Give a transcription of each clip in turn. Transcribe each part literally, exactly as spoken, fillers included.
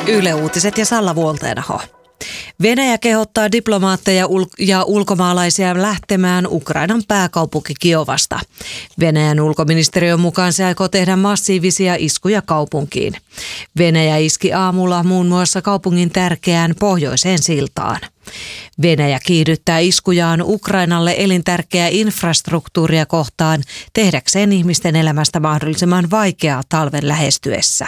Yle Uutiset ja Salla Vuolteenaho. Venäjä kehottaa diplomaatteja ja ulkomaalaisia lähtemään Ukrainan pääkaupunki Kiovasta. Venäjän ulkoministeriön mukaan se aikoo tehdä massiivisia iskuja kaupunkiin. Venäjä iski aamulla muun muassa kaupungin tärkeään pohjoiseen siltaan. Venäjä kiihdyttää iskujaan Ukrainalle elintärkeää infrastruktuuria kohtaan tehdäkseen ihmisten elämästä mahdollisimman vaikeaa talven lähestyessä.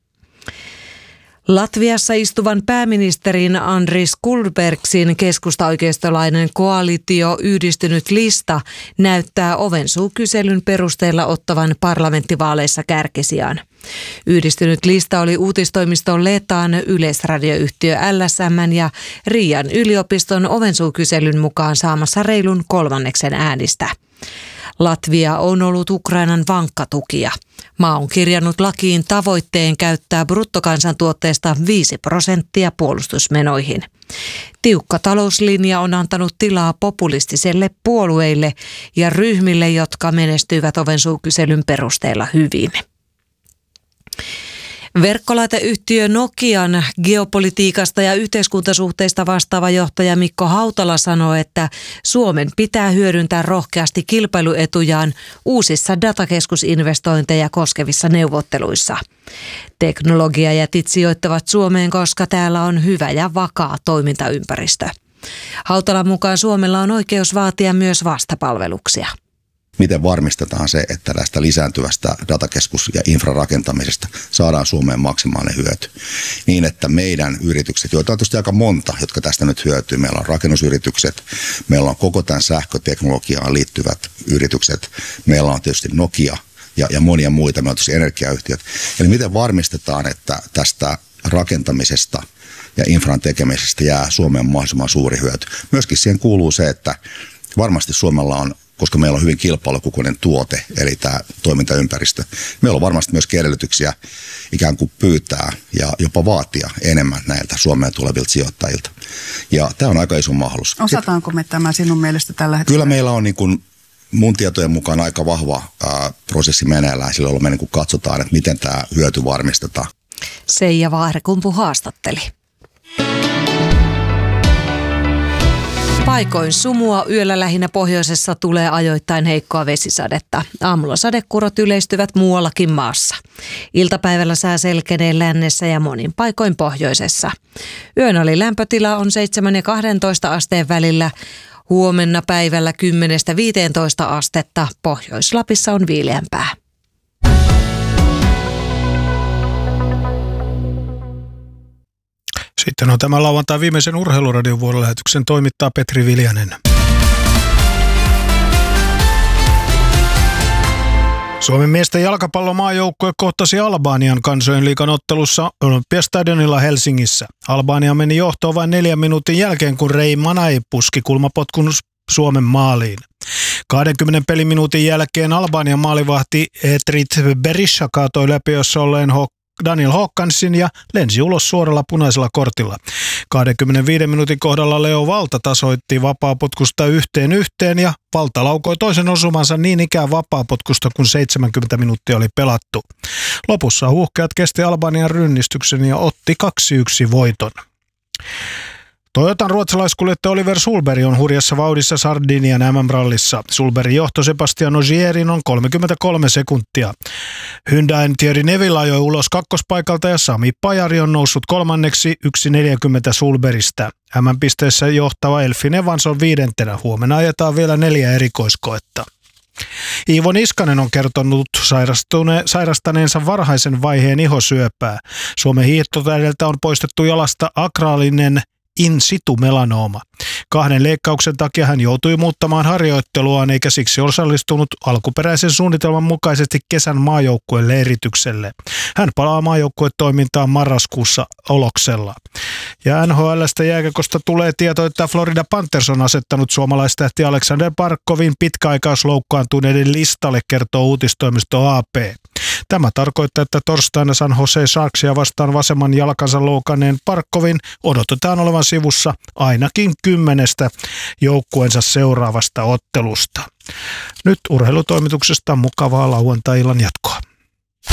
Latviassa istuvan pääministerin Andris Kulbergsin keskustaoikeistolainen koalitio Yhdistynyt lista näyttää ovensuukyselyn perusteella ottavan parlamenttivaaleissa kärkisijaan. Yhdistynyt lista oli uutistoimiston Letaan, yleisradioyhtiö L S M:n ja Riian yliopiston ovensuukyselyn mukaan saamassa reilun kolmanneksen äänistä. Latvia on ollut Ukrainan vankka tukija. Maa on kirjannut lakiin tavoitteen käyttää bruttokansantuotteesta viisi prosenttia puolustusmenoihin. Tiukka talouslinja on antanut tilaa populistiselle puolueille ja ryhmille, jotka menestyivät ovensuukyselyn perusteella hyvin. Verkkolaiteyhtiö Nokian geopolitiikasta ja yhteiskuntasuhteista vastaava johtaja Mikko Hautala sanoi, että Suomen pitää hyödyntää rohkeasti kilpailuetujaan uusissa datakeskusinvestointeja koskevissa neuvotteluissa. Teknologiajätit sijoittavat Suomeen, koska täällä on hyvä ja vakaa toimintaympäristö. Hautalan mukaan Suomella on oikeus vaatia myös vastapalveluksia. Miten varmistetaan se, että tästä lisääntyvästä datakeskus- ja infrarakentamisesta saadaan Suomeen maksimaalinen hyöty. Niin, että meidän yritykset, joita on tietysti aika monta, jotka tästä nyt hyötyy. Meillä on rakennusyritykset, meillä on koko tämän sähköteknologiaan liittyvät yritykset, meillä on tietysti Nokia ja, ja monia muita, meillä on tietysti energiayhtiöt. Eli miten varmistetaan, että tästä rakentamisesta ja infran tekemisestä jää Suomeen mahdollisimman suuri hyöty. Myöskin siihen kuuluu se, että varmasti Suomella on, koska meillä on hyvin kilpailukykyinen tuote, eli tämä toimintaympäristö. Meillä on varmasti myös edellytyksiä ikään kuin pyytää ja jopa vaatia enemmän näiltä Suomeen tulevilta sijoittajilta. Ja tämä on aika iso mahdollisuus. Osataanko me tämä sinun mielestä tällä hetkellä? Kyllä meillä on niin kuin mun tietojen mukaan aika vahva ää, prosessi meneillään, sillä me niin kuin katsotaan, että miten tämä hyöty varmistetaan. Seija Vaahrekumpu haastatteli. Paikoin sumua, yöllä lähinnä pohjoisessa tulee ajoittain heikkoa vesisadetta. Aamulla sadekurot yleistyvät muuallakin maassa. Iltapäivällä sää selkenee lännessä ja monin paikoin pohjoisessa. Yön oli lämpötila on seitsemän ja kaksitoista asteen välillä. Huomenna päivällä kymmenestä viiteentoista astetta. Pohjois-Lapissa on viileämpää. Sitten on tämä lauantai viimeisen Urheiluradion vuorolähetyksen toimittaa Petri Viljanen. Suomen miesten jalkapallomaajoukkue kohtasi Albanian kansojen liigan ottelussa Olympiastadionilla Helsingissä. Albania meni johtoon vain neljän minuutin jälkeen, kun Rei Manai puski kulmapotkun Suomen maaliin. kaksikymmentä peliminuutin jälkeen Albanian maalivahti Etrit Berisha kaatoi läpiössä olleen Daniel Håkansin ja lensi ulos suoralla punaisella kortilla. kaksikymmentäviiden minuutin kohdalla Leo Valta tasoitti vapaapotkusta yhteen yhteen ja Valta laukoi toisen osumansa niin ikään vapaapotkusta, kun seitsemänkymmentä minuuttia oli pelattu. Lopussa huuhkeat kesti Albanian rynnistyksen ja otti kaksi yksi voiton. Toyotan ruotsalaiskuljettaja Oliver Sulberg on hurjassa vauhdissa Sardinian M M-rallissa. Sulbergin johto Sebastian Ogierin on kolmekymmentäkolme sekuntia. Hyundain Thierry Neville ajoi ulos kakkospaikalta ja Sami Pajari on noussut kolmanneksi yksi neljäkymmentä Sulbergistä. M M-pisteessä johtava Elfin Evans on viidentenä. Huomenna ajetaan vielä neljä erikoiskoetta. Iivo Niskanen on kertonut sairastaneensa varhaisen vaiheen ihosyöpää. Suomen hiihtotähdeltä on poistettu jalasta akraalinen in situ melanooma. Kahden leikkauksen takia hän joutui muuttamaan harjoitteluaan eikä siksi osallistunut alkuperäisen suunnitelman mukaisesti kesän maajoukkueen leiritykselle. Hän palaa maajoukkuetoimintaan marraskuussa Oloksella. Ja N H L:stä jääkiekosta tulee tieto, että Florida Panthers on asettanut suomalaistähti Alexander Barkovin pitkäaikaisloukkaantuneiden listalle, kertoo uutistoimisto A P. Tämä tarkoittaa, että torstaina San Jose Sharksia vastaan vasemman jalkansa loukanneen Barkovin odotetaan olevan sivussa ainakin kymmenestä joukkueensa seuraavasta ottelusta. Nyt urheilutoimituksesta mukavaa lauantai-illan jatkoa.